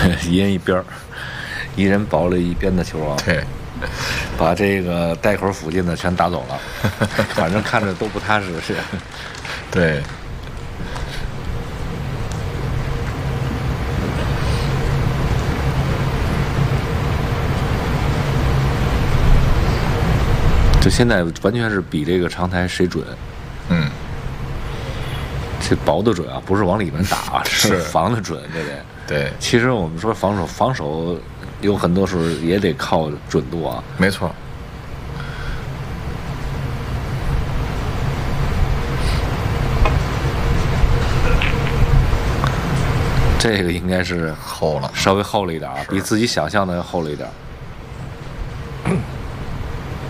一人一边儿，一人保了一边的球啊。 对， 把这个袋口附近的全打走了，反正看着都不踏实。是， 对。 就现在完全是比这个长台谁准。 嗯， 这保的准啊，不是往里面打啊，是防的准，对不对？ 对。 其实我们说防守有很多时候也得靠准度啊。 没错。 这个应该是厚了， 稍微厚了一点啊，比自己想象的要厚了一点。